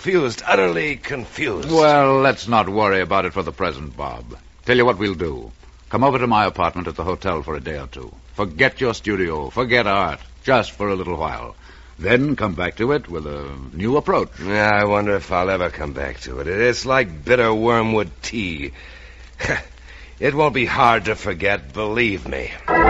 utterly confused. Well, let's not worry about it for the present, Bob. Tell you what we'll do. Come over to my apartment at the hotel for a day or two. Forget your studio, forget art, just for a little while. Then come back to it with a new approach. Yeah, I wonder if I'll ever come back to it. It's like bitter wormwood tea. It won't be hard to forget, believe me.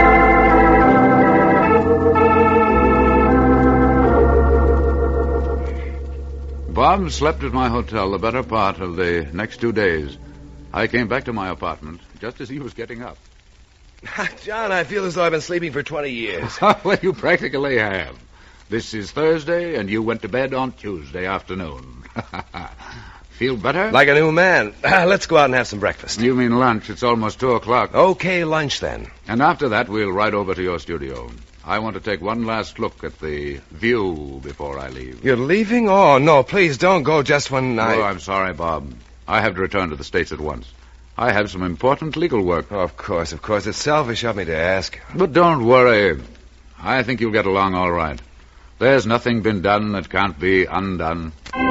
Bob slept at my hotel the better part of the next 2 days. I came back to my apartment just as he was getting up. John, I feel as though I've been sleeping for 20 years. Well, you practically have. This is Thursday, and you went to bed on Tuesday afternoon. Feel better? Like a new man. Let's go out and have some breakfast. You mean lunch. It's almost 2 o'clock. Okay, lunch then. And after that, we'll ride over to your studio. I want to take one last look at the view before I leave. You're leaving? Oh, no, please don't go just when Oh, I'm sorry, Bob. I have to return to the States at once. I have some important legal work. Oh, of course. It's selfish of me to ask. But don't worry. I think you'll get along all right. There's nothing been done that can't be undone.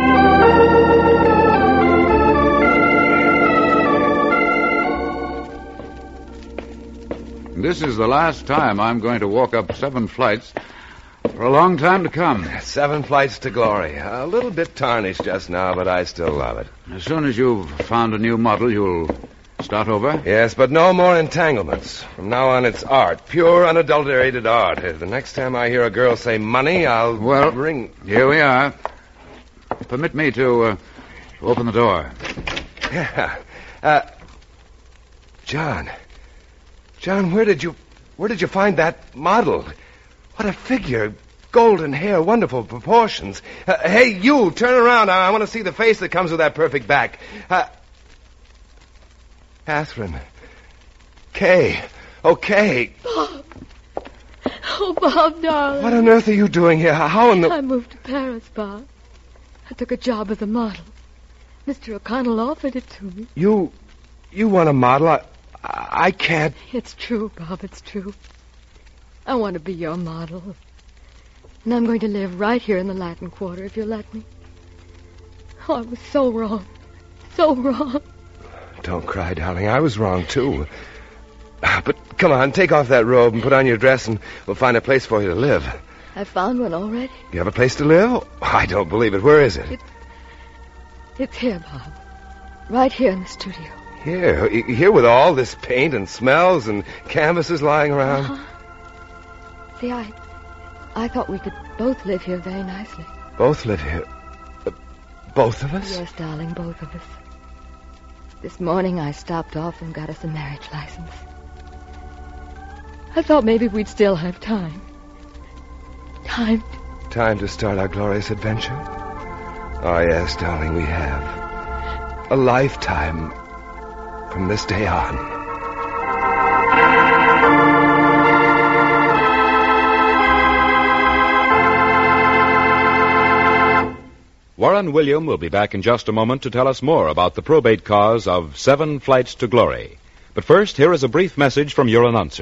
This is the last time I'm going to walk up 7 flights for a long time to come. 7 flights to glory. A little bit tarnished just now, but I still love it. As soon as you've found a new model, you'll start over? Yes, but no more entanglements. From now on, it's art. Pure, unadulterated art. The next time I hear a girl say money, I'll ring. Here we are. Permit me to open the door. Yeah. John, where did you find that model? What a figure. Golden hair, wonderful proportions. Hey, you, turn around. I want to see the face that comes with that perfect back. Catherine. Kay. Oh, Kay. Bob. Oh, Bob, darling. What on earth are you doing here? How in the... I moved to Paris, Bob. I took a job as a model. Mr. O'Connell offered it to me. You want a model? I can't... It's true, Bob, it's true. I want to be your model. And I'm going to live right here in the Latin Quarter, if you'll let me. Oh, I was so wrong. So wrong. Don't cry, darling. I was wrong, too. But come on, take off that robe and put on your dress, and we'll find a place for you to live. I found one already. You have a place to live? Oh, I don't believe it. Where is it? It's here, Bob. Right here in the studio. Here with all this paint and smells and canvases lying around? Uh-huh. See, I thought we could both live here very nicely. Both live here? Both of us? Yes, darling, both of us. This morning I stopped off and got us a marriage license. I thought maybe we'd still have time. Time to start our glorious adventure? Oh, yes, darling, we have. A lifetime from this day on. Warren William will be back in just a moment to tell us more about the probate cause of 7 Flights to Glory. But first, here is a brief message from your announcer.